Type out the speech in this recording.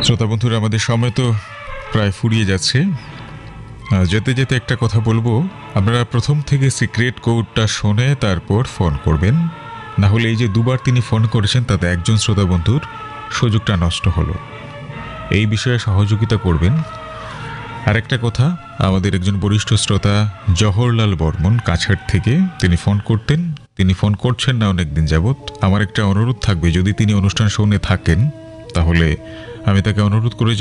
শ্রোতা বন্ধুরা, আমাদের সময় তো প্রায় ফুরিয়ে যাচ্ছে। যেতে যেতে একটা কথা বলবো, আপনারা প্রথম থেকে সিক্রেট কোডটা শুনে তারপর ফোন করবেন, না হলে এই যে দুবার তিনি ফোন করেছেন তাতে একজন শ্রোতা বন্ধুর সুযোগটা নষ্ট হলো। এই বিষয়ে সহযোগিতা করবেন। আর একটা কথা, আমাদের একজন বরিষ্ঠ শ্রোতা জওহরলাল বর্মন কাছাড় থেকে তিনি ফোন করতেন, তিনি ফোন করছেন না অনেকদিন যাবৎ। আমার একটা অনুরোধ থাকবে, যদি তিনি অনুষ্ঠান শুনে থাকেন তাহলে আমি তাকে অনুরোধ করে